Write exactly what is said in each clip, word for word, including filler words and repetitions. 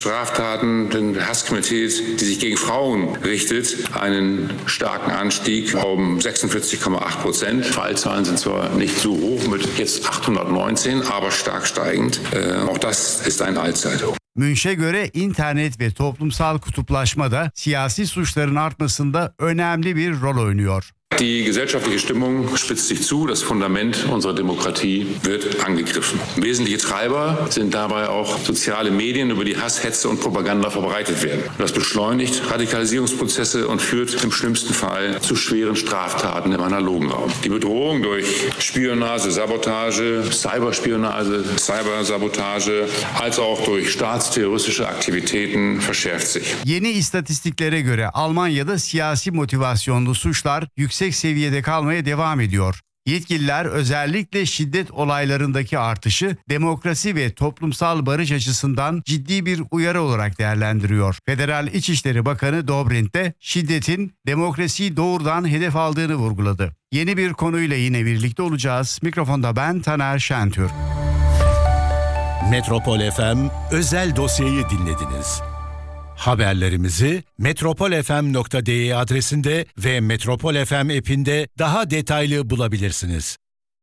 Straftaten, den Hasskriminalität, die sich gegen Frauen richtet, einen starken Anstieg um sechsundvierzig Komma acht Prozent. Fallzahlen sind zwar nicht so hoch mit jetzt achthundertneunzehn, aber stark steigend. Äh, auch das ist ein Allzeithoch. Münch'e göre internet ve toplumsal kutuplaşma da siyasi suçların artmasında önemli bir rol oynuyor. Die gesellschaftliche Stimmung spitzt sich zu, das Fundament unserer Demokratie wird angegriffen. Wesentliche Treiber sind dabei auch soziale Medien, über die Hass, Hetze und Propaganda verbreitet werden. Das beschleunigt Radikalisierungsprozesse und führt im schlimmsten Fall zu schweren Straftaten im analogen Raum. Die Bedrohung durch Spionage, Sabotage, Cyberspionage, Cybersabotage, als auch durch staatsterroristische Aktivitäten verschärft sich. Yeni istatistiklere göre Almanya'da siyasi motivasyonlu suçlar yüksek seviyede kalmaya devam ediyor. Yetkililer özellikle şiddet olaylarındaki artışı demokrasi ve toplumsal barış açısından ciddi bir uyarı olarak değerlendiriyor. Federal İçişleri Bakanı Dobrindt de şiddetin demokrasiyi doğrudan hedef aldığını vurguladı. Yeni bir konuyla yine birlikte olacağız. Mikrofonda ben Taner Şentürk. Metropol F M özel dosyayı dinlediniz. Haberlerimizi metropol f m nokta d e adresinde ve Metropol F M app'inde daha detaylı bulabilirsiniz.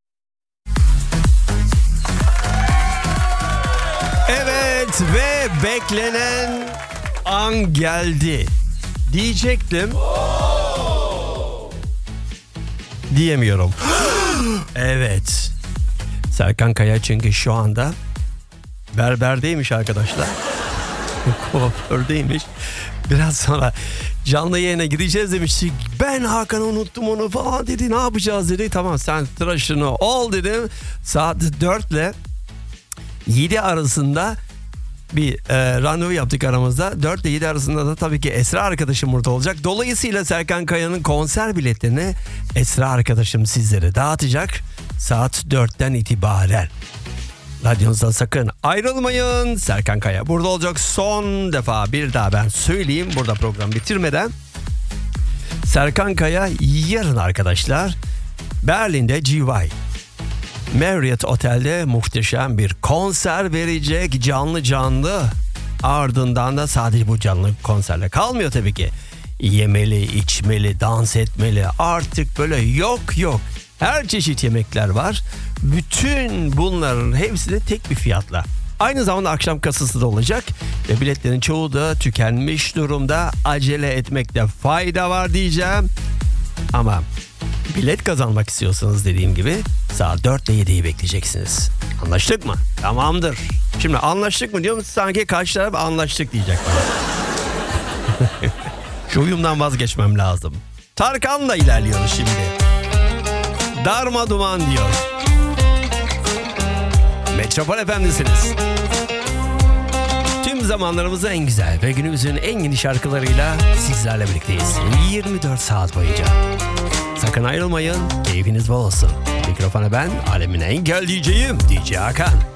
Evet ve beklenen an geldi. Diyecektim. Diyemiyorum. Evet. Serkan Kaya çünkü şu anda berberdeymiş arkadaşlar. Kuafördeymiş. Biraz sonra canlı yayına gideceğiz demiştik. Ben Hakan'ı unuttum onu falan dedi. Ne yapacağız dedi. Tamam sen tıraşını ol dedim. Saat dört ile yedi arasında bir e, randevu yaptık aramızda. dört ile yedi arasında da tabii ki Esra arkadaşım burada olacak. Dolayısıyla Serkan Kaya'nın konser biletlerini Esra arkadaşım sizlere dağıtacak. Saat dörtten itibaren. Radyonuzdan sakın ayrılmayın. Serkan Kaya burada olacak son defa, bir daha ben söyleyeyim burada program bitirmeden. Serkan Kaya yarın arkadaşlar Berlin'de G Y Marriott Otel'de muhteşem bir konser verecek, canlı canlı. Ardından da sadece bu canlı konserle kalmıyor tabii ki. Yemeli, içmeli, dans etmeli, artık böyle yok yok. Her çeşit yemekler var. Bütün bunların hepsi de tek bir fiyatla. Aynı zamanda akşam kasası da olacak. Ve biletlerin çoğu da tükenmiş durumda. Acele etmekte fayda var diyeceğim. Ama bilet kazanmak istiyorsanız dediğim gibi saat dört ile yediyi bekleyeceksiniz. Anlaştık mı? Tamamdır. Şimdi anlaştık mı diyorum, sanki karşı taraf anlaştık diyecek bana. Şu uyumdan vazgeçmem lazım. Tarkan'la ilerliyoruz şimdi. Darma duman diyor. Metropol F M'desiniz. Tüm zamanlarımızın en güzel ve günümüzün en yeni şarkılarıyla sizlerle birlikteyiz. yirmi dört saat boyunca. Sakın ayrılmayın. Keyfiniz bol olsun. Mikrofona ben, alemin en güzel D J'yim. D J Hakan.